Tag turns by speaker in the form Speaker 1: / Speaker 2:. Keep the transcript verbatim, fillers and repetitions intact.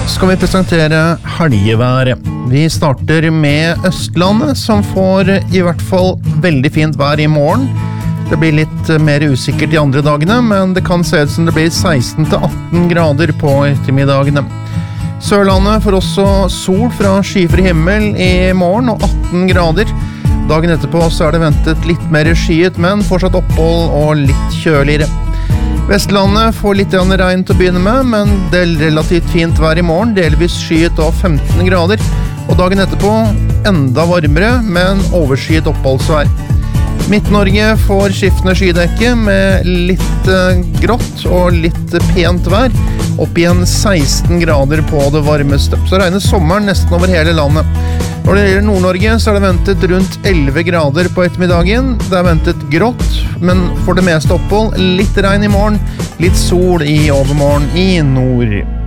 Speaker 1: skal vi presentere helgeværet. Vi starter med Østlandet, som får i hvert fall veldig fint vær i morgen. Det blir litt mer usikkert de andre dagene, men det kan se ut som det blir seksten til atten grader på ettermiddagene. Sørlandet får også sol fra skyfri himmel i morgen og atten grader. Dagen etterpå så er det ventet litt mer skyet, men fortsatt opphold og litt kjøligere. Vestlandet får litt regn til å begynne med, men det er relativt fint vær i morgen, delvis skyet og femten grader. Og dagen etterpå enda varmere, men overskyet oppholdsvær. Midt-Norge får skiftende skydekke med litt eh, grått og litt pent vær, opp igjen seksten grader på det varmeste. Så regner sommeren nesten over hele landet. Når det gjelder Nord-Norge så er det ventet rundt elleve grader på ettermiddagen. Det er ventet grått, men for det meste opphold litt regn i morgen, litt sol i overmorgen i nord.